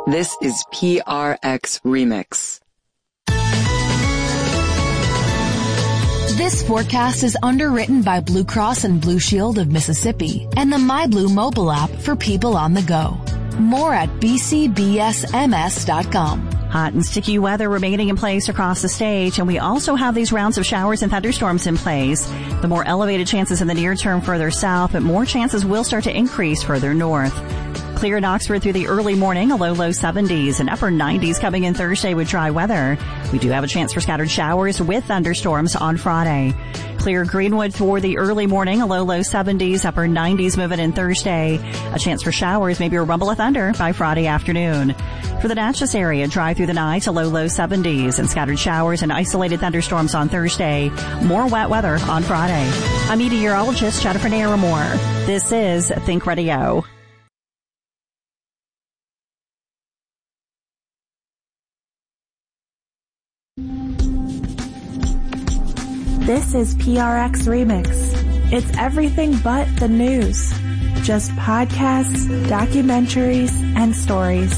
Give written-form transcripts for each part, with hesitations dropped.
This is PRX Remix. This forecast is underwritten by Blue Cross and Blue Shield of Mississippi and the MyBlue mobile app for people on the go. More at bcbsms.com. Hot and sticky weather remaining in place across the state, and we also have these rounds of showers and thunderstorms in place. The more elevated chances in the near term further south, but more chances will start to increase further north. Clear in Oxford through the early morning, a low 70s and upper 90s coming in Thursday with dry weather. We do have a chance for scattered showers with thunderstorms on Friday. Clear Greenwood for the early morning, a low 70s, upper 90s moving in Thursday. A chance for showers, maybe a rumble of thunder by Friday afternoon. For the Natchez area, dry through the night, a low 70s and scattered showers and isolated thunderstorms on Thursday. More wet weather on Friday. I'm meteorologist Jennifer Naramore. This is Think Radio. This is PRX Remix. It's everything but the news. Just podcasts, documentaries, and stories.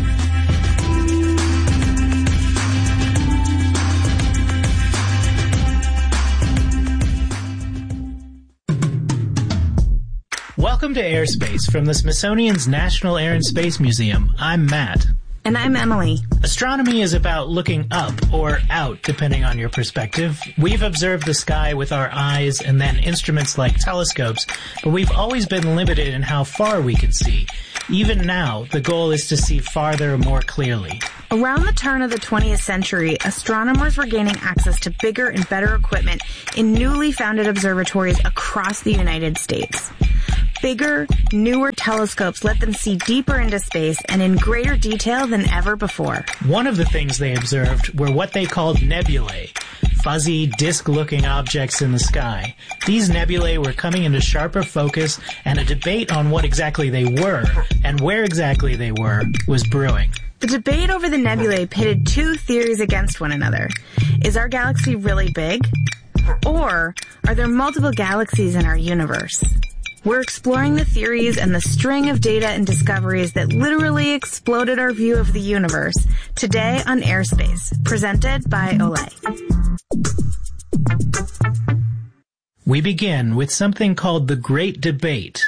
Welcome to Airspace from the Smithsonian's National Air and Space Museum. I'm Matt. And I'm Emily. Astronomy is about looking up or out, depending on your perspective. We've observed the sky with our eyes and then instruments like telescopes, but we've always been limited in how far we can see. Even now, the goal is to see farther more clearly. Around the turn of the 20th century, astronomers were gaining access to bigger and better equipment in newly founded observatories across the United States. Bigger, newer telescopes let them see deeper into space and in greater detail than ever before. One of the things they observed were what they called nebulae, fuzzy, disc-looking objects in the sky. These nebulae were coming into sharper focus, and a debate on what exactly they were and where exactly they were was brewing. The debate over the nebulae pitted two theories against one another. Is our galaxy really big? Or are there multiple galaxies in our universe? We're exploring the theories and the string of data and discoveries that literally exploded our view of the universe today on Airspace, presented by Olay. We begin with something called the Great Debate.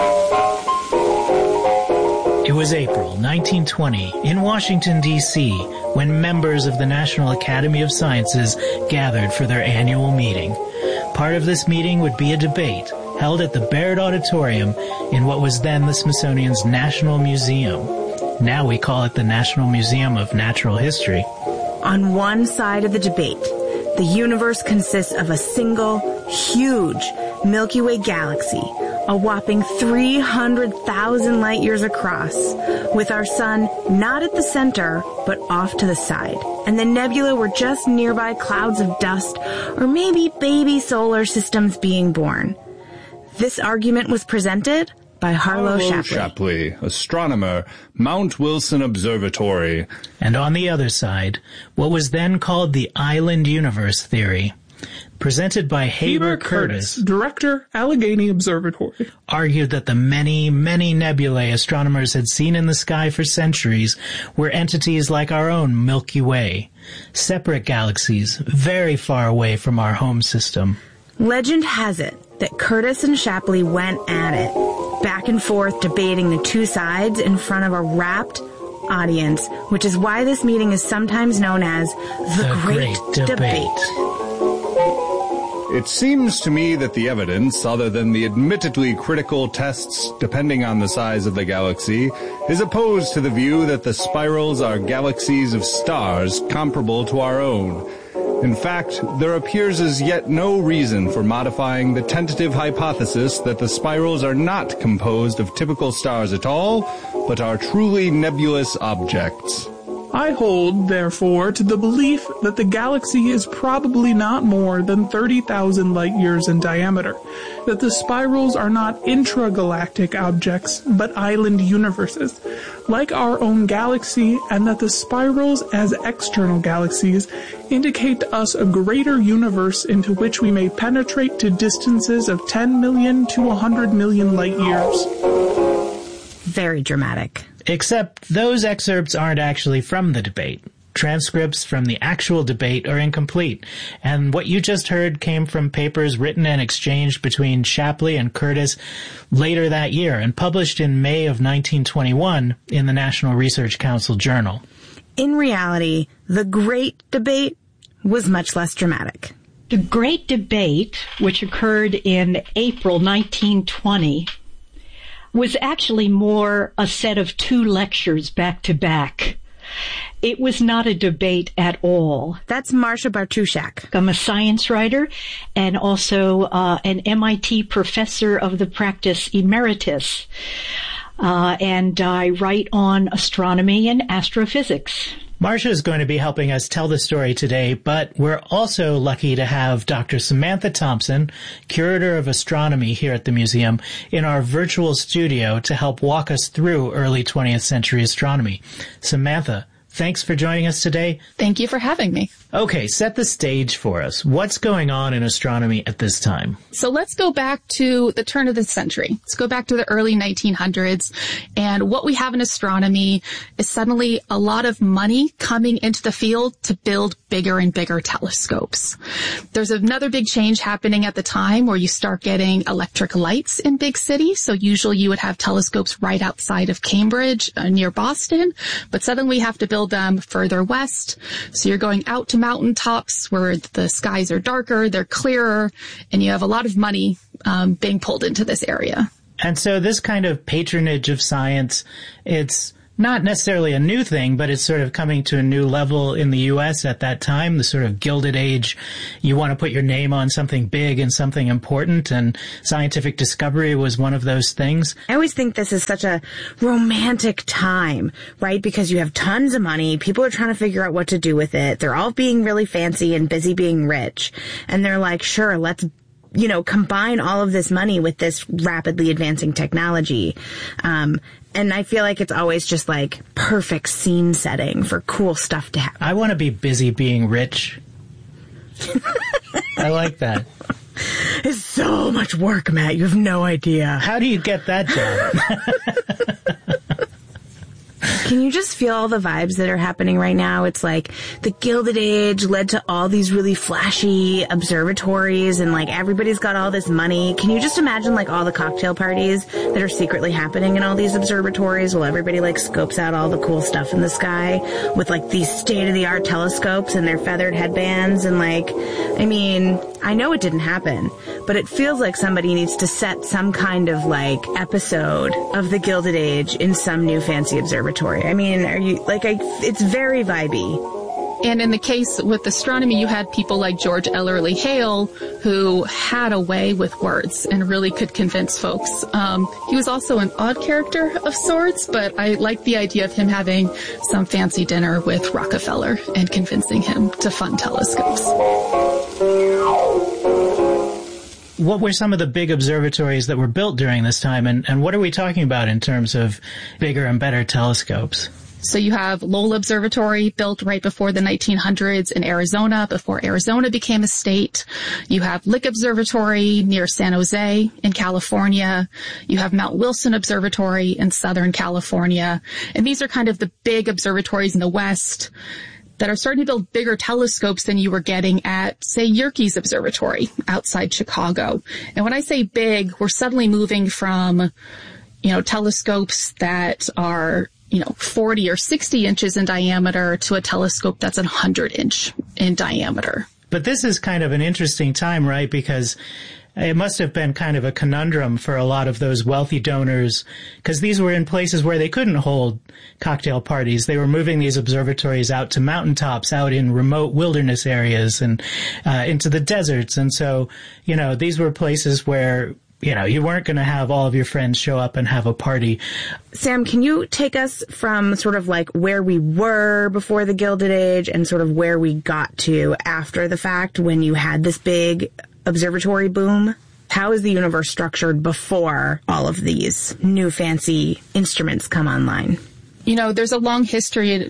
It was April 1920 in Washington, D.C., when members of the National Academy of Sciences gathered for their annual meeting. Part of this meeting would be a debate held at the Baird Auditorium in what was then the Smithsonian's National Museum. Now we call it the National Museum of Natural History. On one side of the debate, the universe consists of a single, huge Milky Way galaxy, a whopping 300,000 light years across, with our sun not at the center, but off to the side. And the nebula were just nearby clouds of dust, or maybe baby solar systems being born. This argument was presented by Harlow Shapley, astronomer, Mount Wilson Observatory. And on the other side, what was then called the Island Universe Theory, presented by Heber Curtis, Director, Allegheny Observatory, argued that the many, many nebulae astronomers had seen in the sky for centuries were entities like our own Milky Way, separate galaxies very far away from our home system. Legend has it that Curtis and Shapley went at it, back and forth debating the two sides in front of a rapt audience, which is why this meeting is sometimes known as the Great Debate. It seems to me that the evidence, other than the admittedly critical tests depending on the size of the galaxy, is opposed to the view that the spirals are galaxies of stars comparable to our own. In fact, there appears as yet no reason for modifying the tentative hypothesis that the spirals are not composed of typical stars at all, but are truly nebulous objects. I hold, therefore, to the belief that the galaxy is probably not more than 30,000 light years in diameter, that the spirals are not intragalactic objects, but island universes, like our own galaxy, and that the spirals as external galaxies indicate to us a greater universe into which we may penetrate to distances of 10 million to 100 million light years. Very dramatic. Except those excerpts aren't actually from the debate. Transcripts from the actual debate are incomplete, and what you just heard came from papers written and exchanged between Shapley and Curtis later that year and published in May of 1921 in the National Research Council Journal. In reality, the Great Debate was much less dramatic. The Great Debate, which occurred in April 1920, was actually more a set of 2 lectures back to back. It was not a debate at all. That's Marsha Bartuszak. I'm a science writer and also an MIT professor of the practice emeritus. And I write on astronomy and astrophysics. Marsha is going to be helping us tell the story today, but we're also lucky to have Dr. Samantha Thompson, Curator of Astronomy here at the museum, in our virtual studio to help walk us through early 20th century astronomy. Samantha, thanks for joining us today. Thank you for having me. Okay, set the stage for us. What's going on in astronomy at this time? So let's go back to the turn of the century. Let's go back to the early 1900s. And what we have in astronomy is suddenly a lot of money coming into the field to build bigger and bigger telescopes. There's another big change happening at the time where you start getting electric lights in big cities. So usually you would have telescopes right outside of Cambridge near Boston, but suddenly we have to build them further west. So you're going out to mountaintops where the skies are darker, they're clearer, and you have a lot of money being pulled into this area. And so this kind of patronage of science, it's not necessarily a new thing, but it's sort of coming to a new level in the U.S. at that time, the sort of Gilded Age. You want to put your name on something big and something important, and scientific discovery was one of those things. I always think this is such a romantic time, right? Because you have tons of money, people are trying to figure out what to do with it, they're all being really fancy and busy being rich, and they're like, sure, let's combine all of this money with this rapidly advancing technology. And I feel like it's always just like perfect scene setting for cool stuff to happen. I want to be busy being rich. I like that. It's so much work, Matt. You have no idea. How do you get that job? Can you just feel all the vibes that are happening right now? It's like the Gilded Age led to all these really flashy observatories and like everybody's got all this money. Can you just imagine like all the cocktail parties that are secretly happening in all these observatories while everybody like scopes out all the cool stuff in the sky with like these state-of-the-art telescopes and their feathered headbands and like, I mean, I know it didn't happen, but it feels like somebody needs to set some kind of like episode of the Gilded Age in some new fancy observatory. I mean, it's very vibey. And in the case with astronomy, you had people like George Ellery Hale, who had a way with words and really could convince folks. He was also an odd character of sorts, but I like the idea of him having some fancy dinner with Rockefeller and convincing him to fund telescopes. What were some of the big observatories that were built during this time, and what are we talking about in terms of bigger and better telescopes? So you have Lowell Observatory, built right before the 1900s in Arizona, before Arizona became a state. You have Lick Observatory near San Jose in California. You have Mount Wilson Observatory in Southern California. And these are kind of the big observatories in the West that are starting to build bigger telescopes than you were getting at, say, Yerkes Observatory outside Chicago. And when I say big, we're suddenly moving from, telescopes that are, 40 or 60 inches in diameter to a telescope that's 100 inch in diameter. But this is kind of an interesting time, right? Because it must have been kind of a conundrum for a lot of those wealthy donors, because these were in places where they couldn't hold cocktail parties. They were moving these observatories out to mountaintops, out in remote wilderness areas and into the deserts. And so, these were places where, you weren't going to have all of your friends show up and have a party. Sam, can you take us from sort of like where we were before the Gilded Age and sort of where we got to after the fact when you had this big observatory boom? How is the universe structured before all of these new fancy instruments come online? There's a long history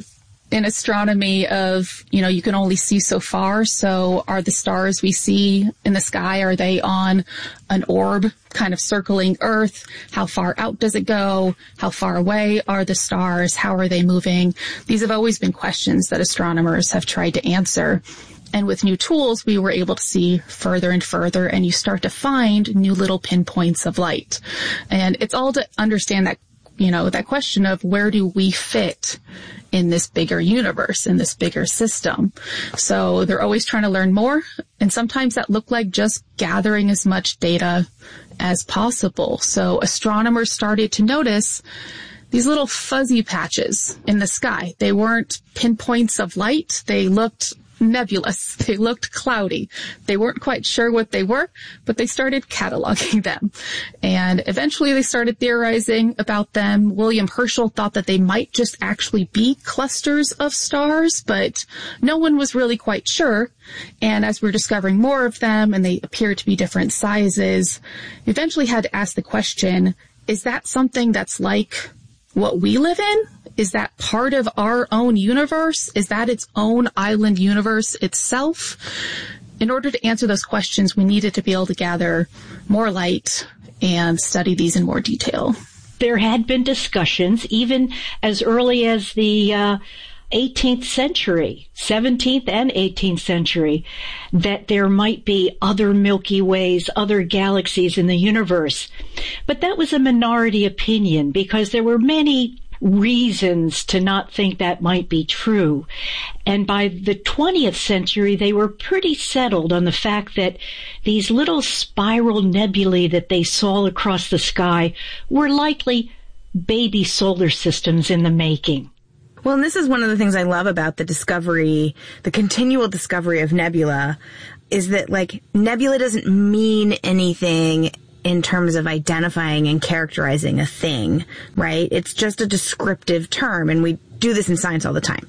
in astronomy of, you can only see so far. So are the stars we see in the sky, are they on an orb kind of circling Earth? How far out does it go? How far away are the stars? How are they moving? These have always been questions that astronomers have tried to answer. And with new tools, we were able to see further and further, and you start to find new little pinpoints of light. And it's all to understand that, that question of where do we fit in this bigger universe, in this bigger system. So they're always trying to learn more. And sometimes that looked like just gathering as much data as possible. So astronomers started to notice these little fuzzy patches in the sky. They weren't pinpoints of light. They looked nebulous. They looked cloudy. They weren't quite sure what they were, but they started cataloging them. And eventually they started theorizing about them. William Herschel thought that they might just actually be clusters of stars, but no one was really quite sure. And as we're discovering more of them, and they appear to be different sizes, we eventually had to ask the question, is that something that's like what we live in? Is that part of our own universe? Is that its own island universe itself? In order to answer those questions, we needed to be able to gather more light and study these in more detail. There had been discussions even as early as the 18th century, 17th and 18th century, that there might be other Milky Ways, other galaxies in the universe. But that was a minority opinion because there were many reasons to not think that might be true. And by the 20th century, they were pretty settled on the fact that these little spiral nebulae that they saw across the sky were likely baby solar systems in the making. Well, and this is one of the things I love about the discovery, the continual discovery of nebula, is that, nebula doesn't mean anything in terms of identifying and characterizing a thing, right? It's just a descriptive term, and we do this in science all the time.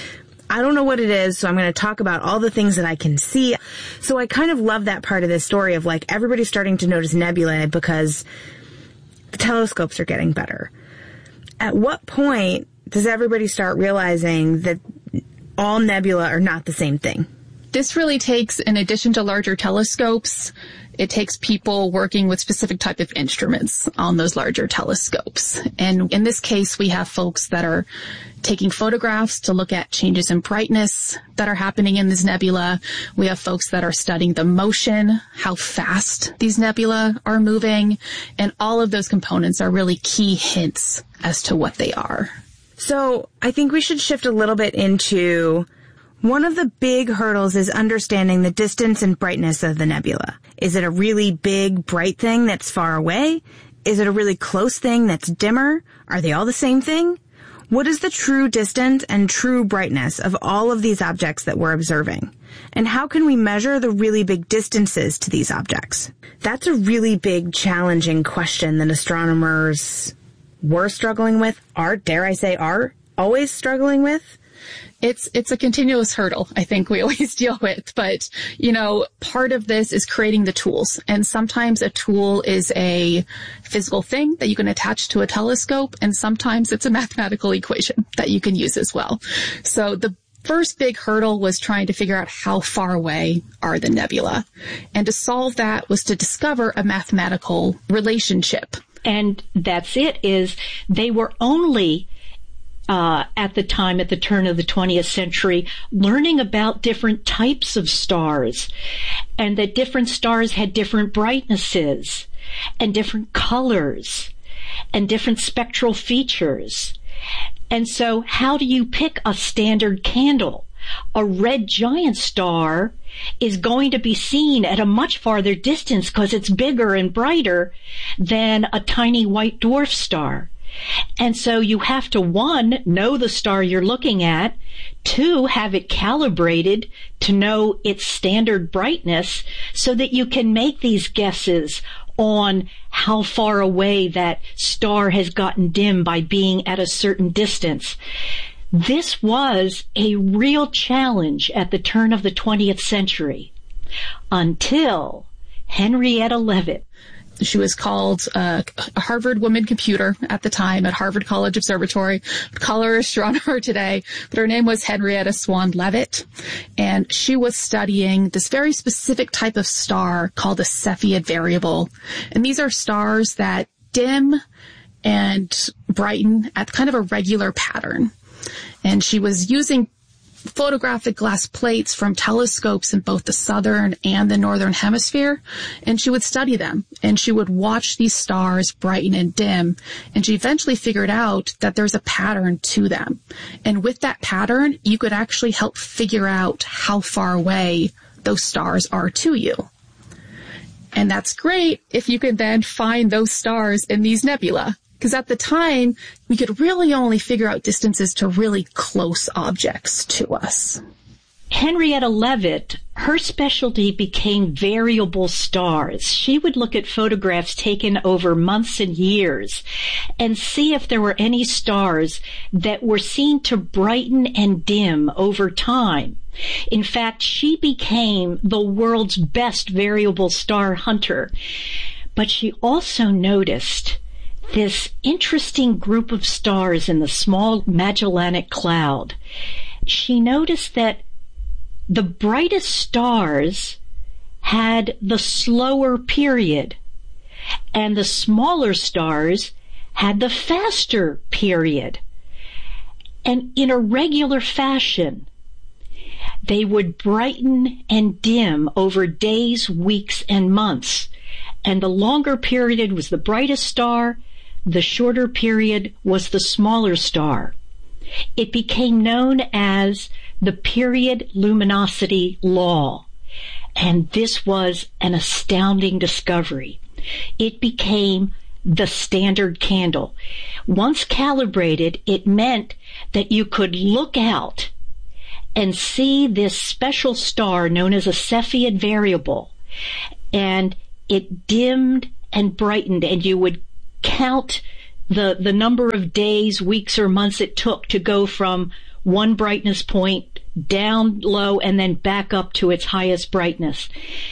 I don't know what it is, so I'm going to talk about all the things that I can see. So I kind of love that part of this story of, everybody's starting to notice nebulae because the telescopes are getting better. At what point does everybody start realizing that all nebula are not the same thing? This really takes, in addition to larger telescopes, it takes people working with specific type of instruments on those larger telescopes. And in this case, we have folks that are taking photographs to look at changes in brightness that are happening in this nebula. We have folks that are studying the motion, how fast these nebula are moving, and all of those components are really key hints as to what they are. So I think we should shift a little bit into one of the big hurdles is understanding the distance and brightness of the nebula. Is it a really big, bright thing that's far away? Is it a really close thing that's dimmer? Are they all the same thing? What is the true distance and true brightness of all of these objects that we're observing? And how can we measure the really big distances to these objects? That's a really big, challenging question that astronomers were struggling with, are always struggling with. It's a continuous hurdle, I think we always deal with. But, part of this is creating the tools. And sometimes a tool is a physical thing that you can attach to a telescope. And sometimes it's a mathematical equation that you can use as well. So the first big hurdle was trying to figure out how far away are the nebula. And to solve that was to discover a mathematical relationship. And that's it, is they were only at the time, at the turn of the 20th century, learning about different types of stars, and that different stars had different brightnesses and different colors and different spectral features. And so how do you pick a standard candle? A red giant star is going to be seen at a much farther distance because it's bigger and brighter than a tiny white dwarf star. And so you have to, 1, know the star you're looking at, 2, have it calibrated to know its standard brightness so that you can make these guesses on how far away that star has gotten dim by being at a certain distance. This was a real challenge at the turn of the 20th century until Henrietta Leavitt. She was called a Harvard woman computer at the time at Harvard College Observatory. We'd call her astronomer today, but her name was Henrietta Swan Leavitt. And she was studying this very specific type of star called a Cepheid variable. And these are stars that dim and brighten at kind of a regular pattern. And she was using photographic glass plates from telescopes in both the southern and the northern hemisphere, and she would study them, and she would watch these stars brighten and dim, and she eventually figured out that there's a pattern to them. And with that pattern, you could actually help figure out how far away those stars are to you. And that's great if you could then find those stars in these nebula. Because at the time, we could really only figure out distances to really close objects to us. Henrietta Leavitt, her specialty became variable stars. She would look at photographs taken over months and years and see if there were any stars that were seen to brighten and dim over time. In fact, she became the world's best variable star hunter. But she also noticed this interesting group of stars in the small Magellanic Cloud. She noticed that the brightest stars had the slower period, and the smaller stars had the faster period. And in a regular fashion, they would brighten and dim over days, weeks, and months. And the longer period was the brightest star, the shorter period was the smaller star. It became known as the period luminosity law, and this was an astounding discovery. It became the standard candle. Once calibrated, it meant that you could look out and see this special star known as a Cepheid variable, and it dimmed and brightened, and you would count the number of days, weeks, or months it took to go from one brightness point down low and then back up to its highest brightness.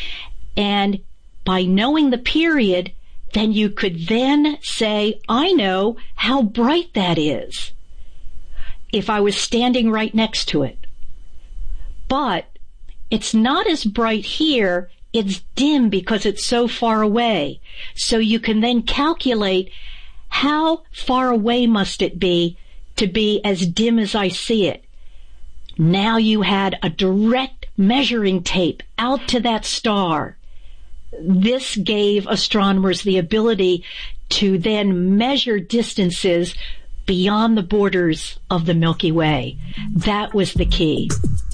And by knowing the period, then you could then say, I know how bright that is if I was standing right next to it. But it's not as bright here. It's dim because it's so far away. So you can then calculate how far away must it be to be as dim as I see it. Now you had a direct measuring tape out to that star. This gave astronomers the ability to then measure distances beyond the borders of the Milky Way. That was the key.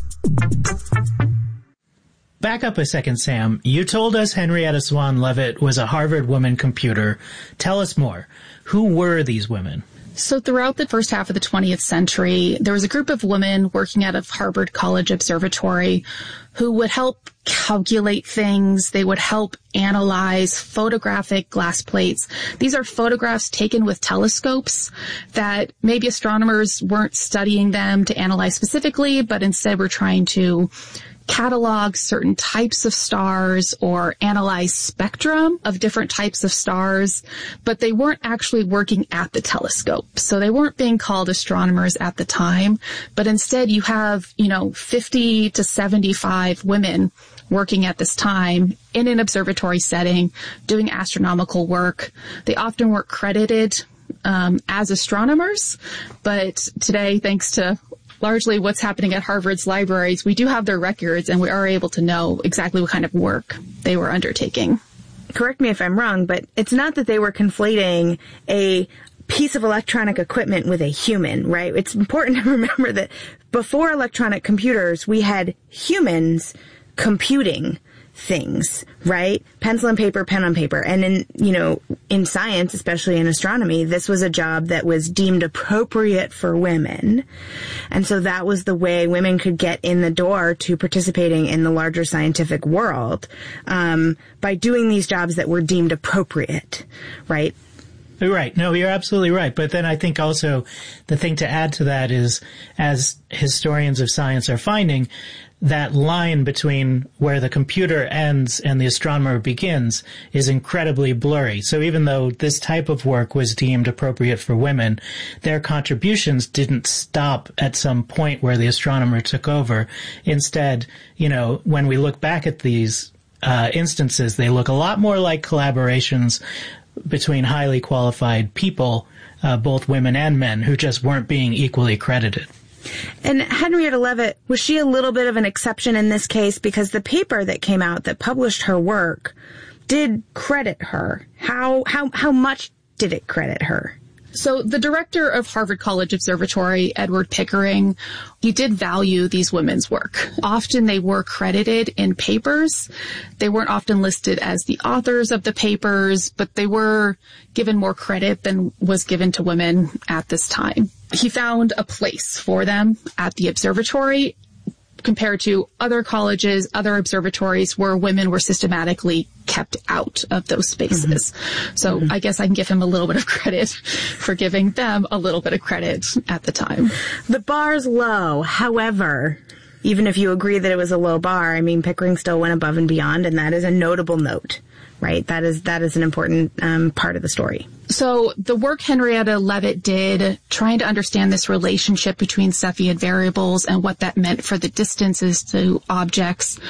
Back up a second, Sam. You told us Henrietta Swan Leavitt was a Harvard woman computer. Tell us more. Who were these women? So throughout the first half of the 20th century, there was a group of women working out of Harvard College Observatory who would help calculate things. They would help analyze photographic glass plates. These are photographs taken with telescopes that maybe astronomers weren't studying them to analyze specifically, but instead were trying to catalog certain types of stars or analyze spectrum of different types of stars, but they weren't actually working at the telescope. So they weren't being called astronomers at the time, but instead you have, 50 to 75 women working at this time in an observatory setting, doing astronomical work. They often weren't credited as astronomers, but today, thanks to largely what's happening at Harvard's libraries, we do have their records and we are able to know exactly what kind of work they were undertaking. Correct me if I'm wrong, but it's not that they were conflating a piece of electronic equipment with a human, right? It's important to remember that before electronic computers, we had humans computing things, right? Pencil and paper, pen on paper. And in science, especially in astronomy, this was a job that was deemed appropriate for women. And so that was the way women could get in the door to participating in the larger scientific world, by doing these jobs that were deemed appropriate, right? Right. No, you're absolutely right. But then I think also the thing to add to that is, as historians of science are finding, that line between where the computer ends and the astronomer begins is incredibly blurry. So even though this type of work was deemed appropriate for women, their contributions didn't stop at some point where the astronomer took over. Instead, when we look back at these instances, they look a lot more like collaborations between highly qualified people, both women and men, who just weren't being equally credited. And Henrietta Leavitt, was she a little bit of an exception in this case? Because the paper that came out that published her work did credit her. How much did it credit her? So the director of Harvard College Observatory, Edward Pickering, he did value these women's work. Often they were credited in papers. They weren't often listed as the authors of the papers, but they were given more credit than was given to women at this time. He found a place for them at the observatory compared to other colleges, other observatories where women were systematically kept out of those spaces. Mm-hmm. So I guess I can give him a little bit of credit for giving them a little bit of credit at the time. The bar's low. However, even if you agree that it was a low bar, I mean, Pickering still went above and beyond, and that is a notable note, right? That is an important part of the story. So the work Henrietta Leavitt did, trying to understand this relationship between Cepheid variables and what that meant for the distances to objects,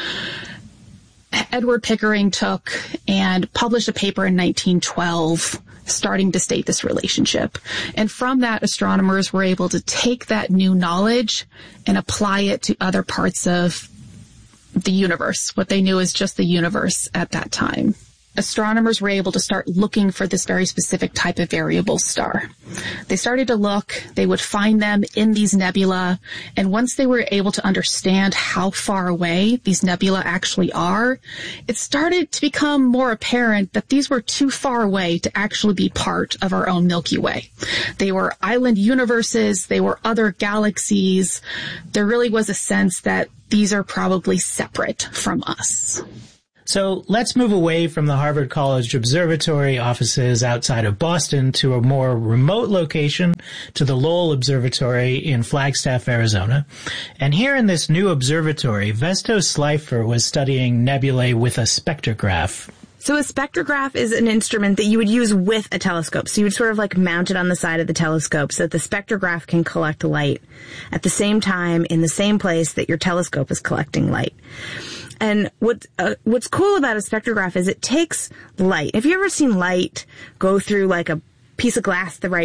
Edward Pickering took and published a paper in 1912 starting to state this relationship. And from that, astronomers were able to take that new knowledge and apply it to other parts of the universe, what they knew as just the universe at that time. Astronomers were able to start looking for this very specific type of variable star. They started to look, they would find them in these nebula, and once they were able to understand how far away these nebula actually are, it started to become more apparent that these were too far away to actually be part of our own Milky Way. They were island universes, they were other galaxies. There really was a sense that these are probably separate from us. So let's move away from the Harvard College Observatory offices outside of Boston to a more remote location, to the Lowell Observatory in Flagstaff, Arizona. And here in this new observatory, Vesto Slipher was studying nebulae with a spectrograph. So a spectrograph is an instrument that you would use with a telescope. So you would sort of like mount it on the side of the telescope so that the spectrograph can collect light at the same time in the same place that your telescope is collecting light. And what's cool about a spectrograph is it takes light. Have you ever seen light go through like a piece of glass the right